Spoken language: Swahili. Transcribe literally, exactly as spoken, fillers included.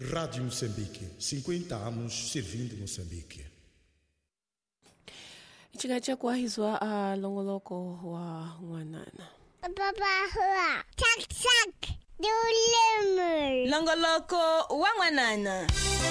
Rádio Moçambique, cinquenta anos servindo Moçambique. Chikacha kuahizwa a longoloko wa ngwanana. Papa hua, chak chak, do lemur. Longoloko wa ngwanana.